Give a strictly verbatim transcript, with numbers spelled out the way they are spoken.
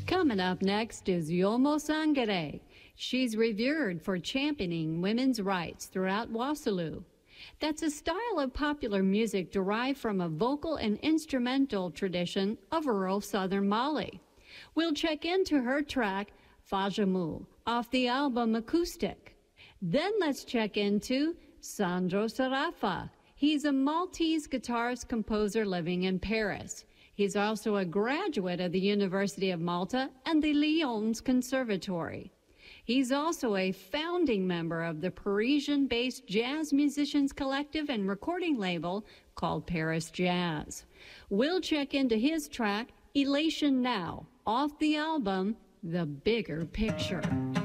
Coming up next is Yomo Sangare. She's revered for championing women's rights throughout Wassoulou. That's a style of popular music derived from a vocal and instrumental tradition of rural southern Mali. We'll check into her track, Fajamu, off the album Acoustic. Then let's check into Sandro Sarafa. He's a Maltese guitarist composer living in Paris. He's also a graduate of the University of Malta and the Lyons Conservatory. He's also a founding member of the Parisian-based jazz musicians collective and recording label called Paris Jazz. We'll check into his track, Elation Now, off the album The Bigger Picture.